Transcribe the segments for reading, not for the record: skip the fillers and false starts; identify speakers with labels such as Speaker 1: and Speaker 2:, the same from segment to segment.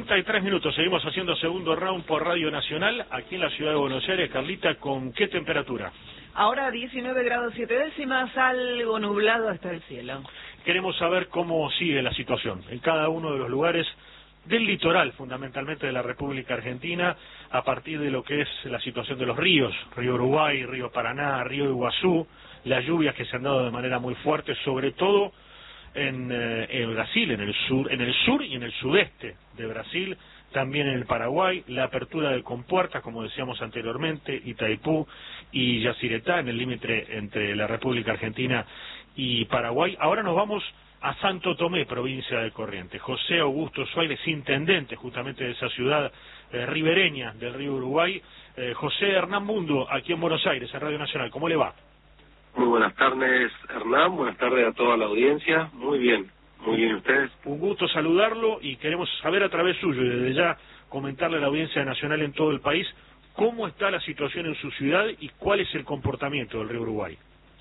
Speaker 1: 33 minutos, seguimos haciendo segundo round por Radio Nacional, aquí en la ciudad de Buenos Aires. Carlita, ¿con qué temperatura?
Speaker 2: Ahora 19 grados 7 décimas, algo nublado hasta el cielo.
Speaker 1: Queremos saber cómo sigue la situación en cada uno de los lugares del litoral, fundamentalmente de la República Argentina, a partir de lo que es la situación de los ríos, Río Uruguay, Río Paraná, Río Iguazú, las lluvias que se han dado de manera muy fuerte, sobre todo en Brasil, en el sur y en el sudeste de Brasil, también en el Paraguay, la apertura de compuertas, como decíamos anteriormente, Itaipú y Yacyretá, en el límite entre la República Argentina y Paraguay. Ahora nos vamos a Santo Tomé, provincia de Corrientes. José Augusto Suárez, intendente justamente de esa ciudad ribereña del río Uruguay. José Hernán Mundo, aquí en Buenos Aires, en Radio Nacional, ¿cómo le va?
Speaker 3: Muy buenas tardes, Hernán, buenas tardes a toda la audiencia. Muy bien ustedes.
Speaker 1: Un gusto saludarlo y queremos saber a través suyo y desde ya comentarle a la audiencia nacional en todo el país cómo está la situación en su ciudad y cuál es el comportamiento del río Uruguay.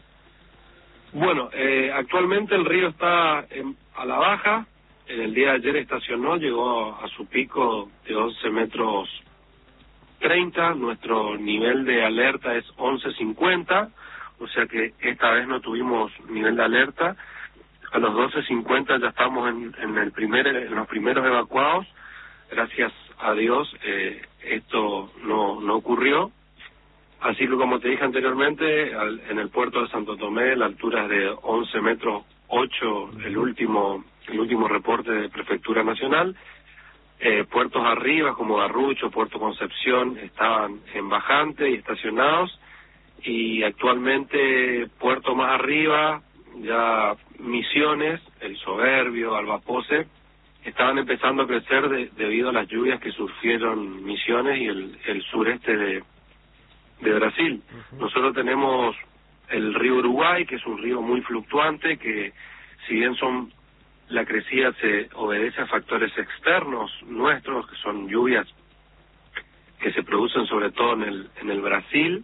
Speaker 3: Bueno, actualmente el río está a la baja. En el día de ayer estacionó, llegó a su pico de 11 metros 30. Nuestro nivel de alerta es 11.50, o sea que esta vez no tuvimos nivel de alerta. A los 12.50 ya estamos en los primeros evacuados. Gracias a Dios esto no ocurrió. Así que, como te dije anteriormente, en el puerto de Santo Tomé la altura es de 11 metros 8, el último reporte de Prefectura Nacional. Puertos arriba como Garrucho, Puerto Concepción estaban en bajante y estacionados, y actualmente puerto más arriba, ya Misiones, El Soberbio, Albapose, estaban empezando a crecer debido a las lluvias que sufrieron Misiones y el sureste de Brasil. Nosotros tenemos el río Uruguay, que es un río muy fluctuante, que si bien la crecida se obedece a factores externos nuestros, que son lluvias que se producen sobre todo en el Brasil,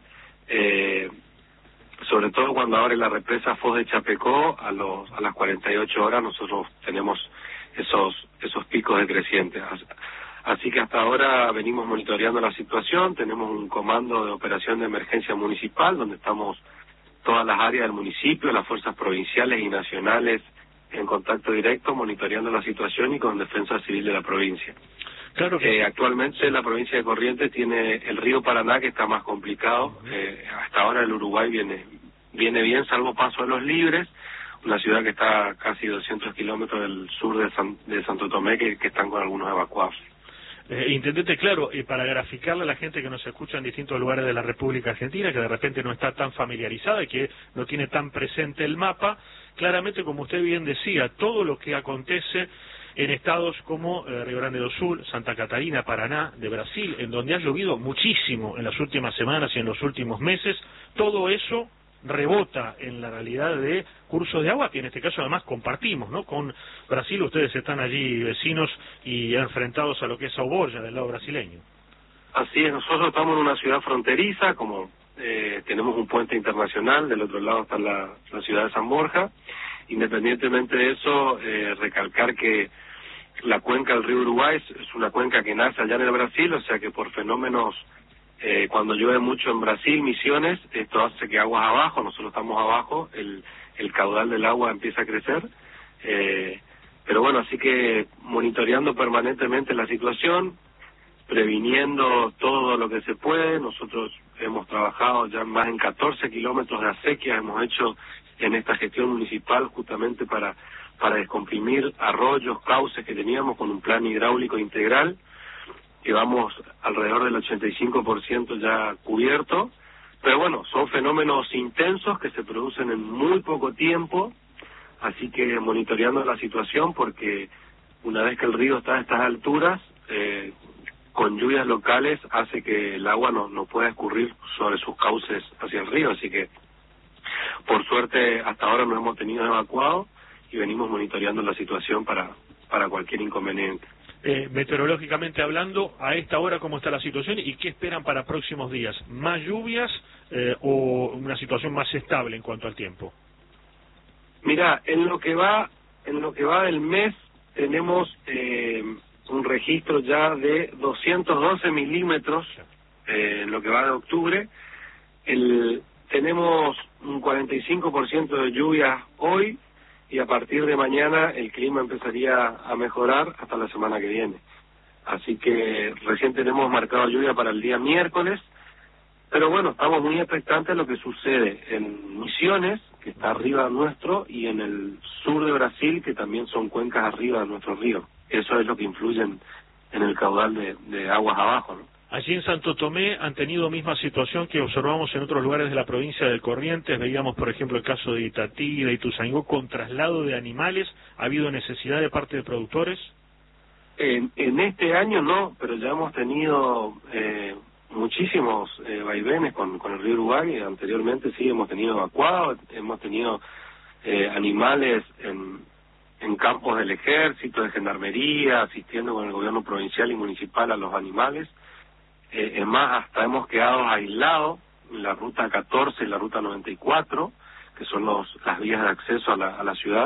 Speaker 3: sobre todo cuando abre la represa Foz de Chapecó, a las 48 horas nosotros tenemos esos picos de creciente. Así que hasta ahora venimos monitoreando la situación. Tenemos un comando de operación de emergencia municipal, donde estamos todas las áreas del municipio, las fuerzas provinciales y nacionales en contacto directo, monitoreando la situación y con Defensa Civil de la provincia.
Speaker 1: Claro que
Speaker 3: actualmente la provincia de Corrientes tiene el río Paraná, que está más complicado. Hasta ahora el Uruguay viene bien, salvo Paso de los Libres, una ciudad que está casi 200 kilómetros del sur de Santo Tomé, que están con algunos evacuados.
Speaker 1: Intendente, claro, para graficarle a la gente que nos escucha en distintos lugares de la República Argentina, que de repente no está tan familiarizada y que no tiene tan presente el mapa, claramente, como usted bien decía, todo lo que acontece en estados como Río Grande do Sul, Santa Catarina, Paraná, de Brasil, en donde ha llovido muchísimo en las últimas semanas y en los últimos meses, todo eso rebota en la realidad de cursos de agua que en este caso además compartimos, ¿no? Con Brasil. Ustedes están allí vecinos y enfrentados a lo que es Auborja del lado brasileño.
Speaker 3: Así es, nosotros estamos en una ciudad fronteriza, como tenemos un puente internacional, del otro lado está la ciudad de San Borja. Independientemente de eso, recalcar que la cuenca del río Uruguay es una cuenca que nace allá en el Brasil, o sea que por fenómenos, cuando llueve mucho en Brasil, Misiones, esto hace que aguas abajo, nosotros estamos abajo, el caudal del agua empieza a crecer, pero bueno, así que monitoreando permanentemente la situación, previniendo todo lo que se puede. Nosotros hemos trabajado ya más en 14 kilómetros de acequias, hemos hecho en esta gestión municipal justamente para descomprimir arroyos, cauces que teníamos con un plan hidráulico integral. Llevamos alrededor del 85% ya cubierto, pero bueno, son fenómenos intensos que se producen en muy poco tiempo, así que monitoreando la situación, porque una vez que el río está a estas alturas, con lluvias locales hace que el agua no pueda escurrir sobre sus cauces hacia el río, así que por suerte hasta ahora no hemos tenido evacuado y venimos monitoreando la situación para cualquier inconveniente.
Speaker 1: Meteorológicamente hablando, a esta hora, ¿cómo está la situación y qué esperan para próximos días? ¿Más lluvias o una situación más estable en cuanto al tiempo?
Speaker 3: Mira, en lo que va del mes tenemos un registros ya de 212 milímetros en lo que va de octubre. Tenemos un 45% de lluvias hoy, y a partir de mañana el clima empezaría a mejorar hasta la semana que viene. Así que recién tenemos marcado lluvia para el día miércoles, pero bueno, estamos muy expectantes de lo que sucede en Misiones, que está arriba nuestro, y en el sur de Brasil, que también son cuencas arriba de nuestro río. Eso es lo que influye en el caudal de aguas abajo, ¿no?
Speaker 1: Allí en Santo Tomé han tenido misma situación que observamos en otros lugares de la provincia de Corrientes. Veíamos, por ejemplo, el caso de Itatí, de Ituzaingó, con traslado de animales. ¿Ha habido necesidad de parte de productores?
Speaker 3: En este año no, pero ya hemos tenido muchísimos vaivenes con el río Uruguay. Anteriormente sí hemos tenido evacuados, hemos tenido animales en campos del ejército, de gendarmería, asistiendo con el gobierno provincial y municipal a los animales. Es más, hasta hemos quedado aislados en la ruta 14 y la ruta 94, que son las vías de acceso a la ciudad.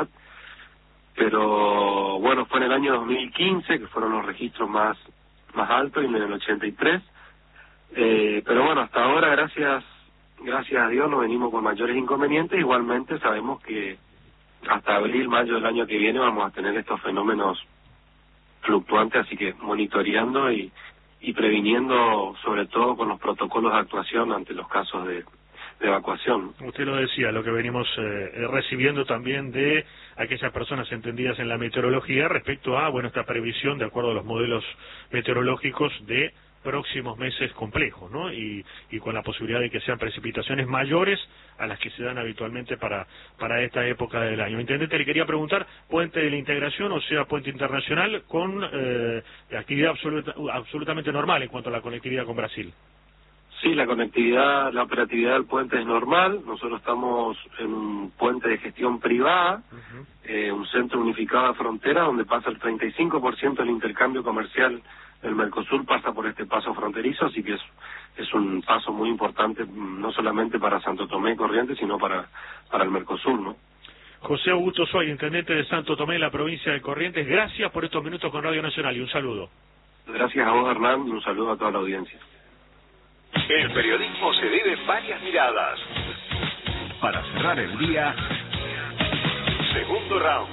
Speaker 3: Pero bueno, fue en el año 2015 que fueron los registros más altos, y en el 83. Pero bueno, hasta ahora, gracias a Dios, no venimos con mayores inconvenientes. Igualmente sabemos que hasta abril, mayo del año que viene vamos a tener estos fenómenos fluctuantes, así que monitoreando y previniendo, sobre todo con los protocolos de actuación ante los casos de evacuación.
Speaker 1: Usted lo decía, lo que venimos recibiendo también de aquellas personas entendidas en la meteorología respecto a, esta previsión de acuerdo a los modelos meteorológicos de próximos meses complejos, ¿no? Y con la posibilidad de que sean precipitaciones mayores a las que se dan habitualmente para esta época del año. Intendente, le quería preguntar, puente de la integración, o sea, puente internacional, con actividad absolutamente normal en cuanto a la conectividad con Brasil.
Speaker 3: Sí, la operatividad del puente es normal. Nosotros estamos en un puente de gestión privada, un centro unificado de frontera, donde pasa el 35% del intercambio comercial del Mercosur pasa por este paso fronterizo, así que es un paso muy importante, no solamente para Santo Tomé y Corrientes, sino para el Mercosur, ¿no?
Speaker 1: José Augusto Soy, intendente de Santo Tomé, la provincia de Corrientes, gracias por estos minutos con Radio Nacional y un saludo.
Speaker 3: Gracias a vos, Hernán, y un saludo a toda la audiencia.
Speaker 4: El periodismo se ve de varias miradas. Para cerrar el día, segundo round.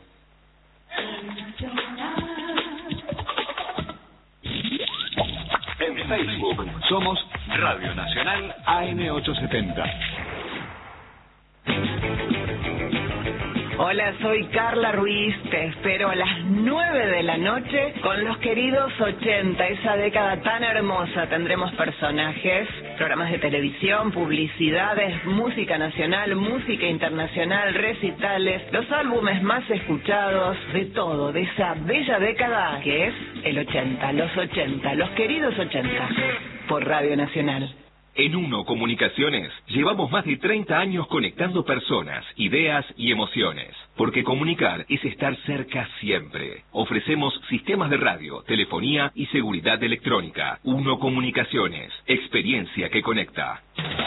Speaker 4: En Facebook somos Radio Nacional AM870.
Speaker 2: Hola, soy Carla Ruiz, te espero a las 9 de la noche con los queridos 80, esa década tan hermosa. Tendremos personajes, programas de televisión, publicidades, música nacional, música internacional, recitales, los álbumes más escuchados, de todo, de esa bella década que es el 80, los queridos 80, por Radio Nacional.
Speaker 4: En Uno Comunicaciones llevamos más de 30 años conectando personas, ideas y emociones. Porque comunicar es estar cerca siempre. Ofrecemos sistemas de radio, telefonía y seguridad electrónica. Uno Comunicaciones, experiencia que conecta.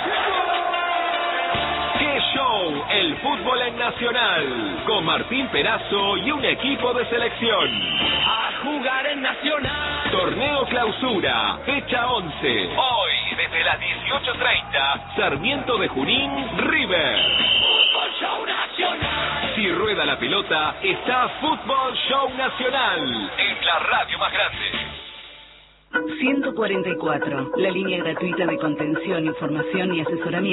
Speaker 4: ¡Qué show! El fútbol en Nacional. Con Martín Perazo y un equipo de selección.
Speaker 5: A jugar en Nacional.
Speaker 4: Torneo Clausura, fecha 11. Hoy, desde las 18:30, Sarmiento de Junín, River.
Speaker 5: Fútbol Show Nacional.
Speaker 4: Si rueda la pelota, está Fútbol Show Nacional. En la radio más grande.
Speaker 6: 144, la línea gratuita de contención, información y asesoramiento.